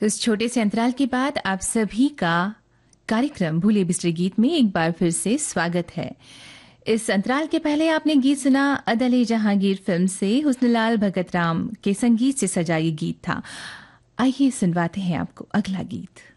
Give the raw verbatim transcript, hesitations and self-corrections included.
इस छोटे से अंतराल के बाद आप सभी का कार्यक्रम भूले बिसरे गीत में एक बार फिर से स्वागत है। इस अंतराल के पहले आपने गीत सुना अदले जहांगीर फिल्म से हुस्नलाल भगत राम के संगीत से सजा ये गीत था। आइए सुनवाते हैं आपको अगला गीत।